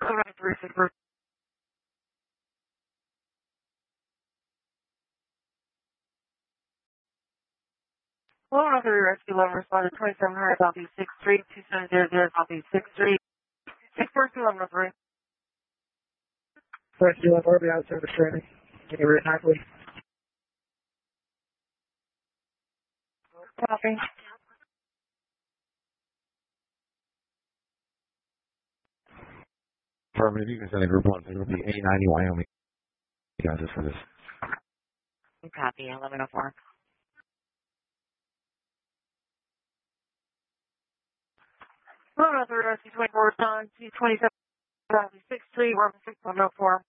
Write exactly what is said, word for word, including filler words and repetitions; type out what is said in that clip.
eleven three six four. Hello, Three Rescue eleven responded twenty-seven hundred Southeast sixth Street, two seven zero zero Southeast sixth Street, six four two eleven three. Rescue eleven, we'll be out of service training. Can you read nine, please? Copy. Affirmative, you can send a group one to group A ninety Wyoming. You guys, just for this. Copy, eleven oh four. Hello, Three Rescue twenty-four, twenty-seven Southeast sixth Street, one six one oh four.